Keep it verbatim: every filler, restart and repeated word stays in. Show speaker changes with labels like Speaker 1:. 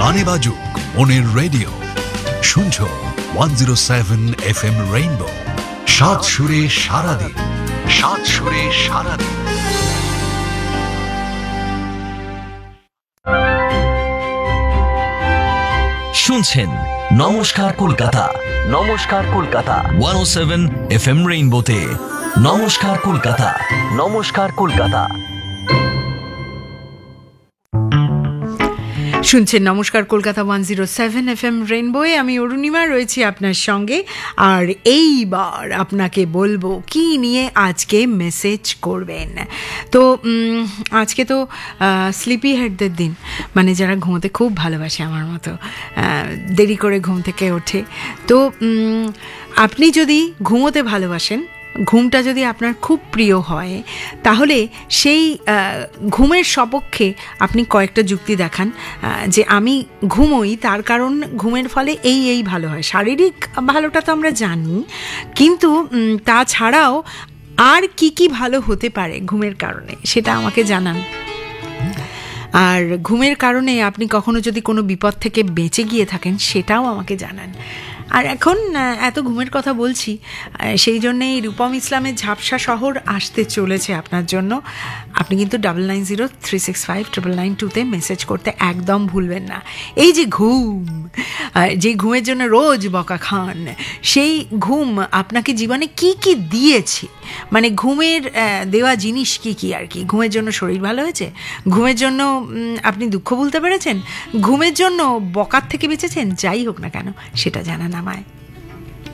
Speaker 1: গানে বাজুক মনের রেডিও, শুনছো one zero seven F M rainbow, সাত সুরে সারাদিন, সাত সুরে সারাদিন।
Speaker 2: শুনছেন নমস্কার কলকাতা, নমস্কার কলকাতা ওয়ান ও সেভেন এফ এম রেইনবোতে। নমস্কার কলকাতা, নমস্কার কলকাতা।
Speaker 3: শুনছেন নমস্কার Kolkata one zero seven F M রেইনবোয়ে। আমি অরুণিমা রয়েছি আপনার সঙ্গে। আর এইবার আপনাকে বলবো কি নিয়ে আজকে মেসেজ করবেন। তো আজকে তো স্লিপি হেডদের দিন, মানে যারা ঘুমোতে খুব ভালোবাসে আমার মতো, দেরি করে ঘুম থেকে ওঠে। তো আপনি যদি ঘুমোতে ভালোবাসেন, ঘুমটা যদি আপনার খুব প্রিয় হয়, তাহলে সেই ঘুমের সপক্ষে আপনি কয়েকটা যুক্তি দেখান যে আমি ঘুমোই তার কারণ ঘুমের ফলে এই এই ভালো হয়। শারীরিক ভালোটা তো আমরা জানি, কিন্তু তাছাড়াও আর কি কি ভালো হতে পারে ঘুমের কারণে, সেটা আমাকে জানান। আর ঘুমের কারণে আপনি কখনো যদি কোনো বিপদ থেকে বেঁচে গিয়ে থাকেন, সেটাও আমাকে জানান। আর এখন এত ঘুমের কথা বলছি, সেই জন্যেই রূপম ইসলামের ঝাপসা শহর আসতে চলেছে আপনার জন্য। আপনি কিন্তু double nine zero three six five triple nine টুতে মেসেজ করতে একদম ভুলবেন না। এই যে ঘুম, যে ঘুমের জন্য রোজ বকা খান, সেই ঘুম আপনাকে জীবনে কি কি দিয়েছে, মানে ঘুমের দেওয়া জিনিস কি কি আর কি। ঘুমের জন্য শরীর ভালো হয়েছে, ঘুমের জন্য আপনি দুঃখ ভুলতে পেরেছেন, ঘুমের জন্য বকার থেকে বেঁচেছেন, যাই হোক না কেন সেটা জানান আমায়।